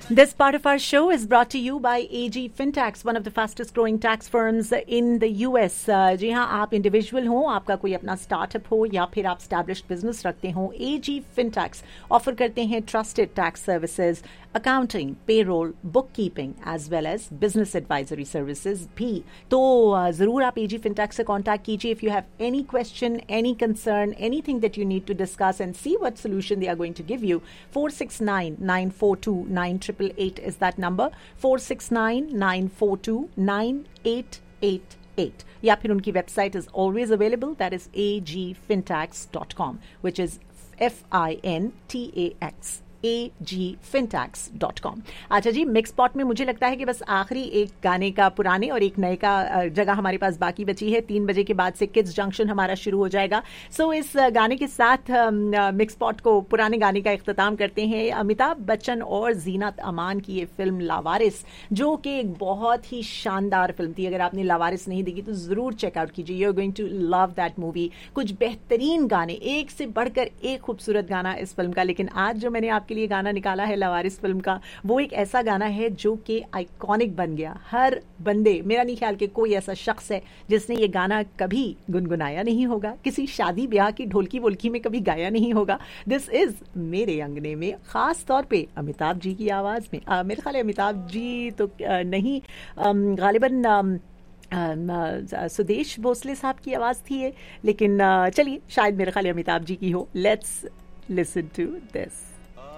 This part of our show is brought to you by AG Fintax, one of the fastest growing tax firms in the US. जी हाँ, आप individual हो, आपका कोई अपना startup हो या फिर आप स्टैब्लिश्ड बिजनेस रखते हो, AG Fintax ऑफर करते हैं trusted tax services, accounting, payroll, book keeping as well as business advisory services भी. तो ज़रूर आप AG Fintax से कॉन्टैक्ट कीजिए if you have any question, any concern, anything that you need to discuss and see what solution they are going to give you. 469-942-9888 is that number. 469-942-9888. या फिर उनकी website is always available, that is agfintax.com, which is FINTAX. agfintax.com. अच्छा जी, mix pot में मुझे लगता है कि बस आखिरी एक गाने का पुराने और एक नए का जगह हमारे पास बाकी बची है. 3 बजे के बाद से किड्स जंक्शन हमारा शुरू हो जाएगा. सो इस गाने के साथ मिक्स पॉट को पुराने गाने का इख्तिताम करते हैं. अमिताभ बच्चन और जीनत अमान की ये फिल्म लावारिस, जो कि एक बहुत ही शानदार फिल्म थी. अगर आपने लावारिस नहीं देखी तो जरूर चेकआउट कीजिए. You are going to love that movie. कुछ बेहतरीन गाने, एक से बढ़कर एक खूबसूरत गाना इस फिल्म का. लेकिन आज जो मैंने आपके लिए गाना निकाला है लावारिस फिल्म का, वो एक ऐसा गाना है जो कि आइकॉनिक बन गया. हर बंदे, मेरा नहीं ख्याल कि कोई ऐसा शख्स है जिसने ये गाना कभी गुनगुनाया नहीं होगा, किसी शादी ब्याह की ढोलकी वोलकी में कभी गाया नहीं होगा. दिस इज मेरे अंगने में, खास तौर पे अमिताभ जी की आवाज में. मेरे ख्याल है अमिताभ जी तो नहीं, गालिबन सुदेश भोसले साहब की आवाज थी ये. लेकिन चलिए, शायद मेरे ख्याल अमिताभ जी की हो. Let's listen to this.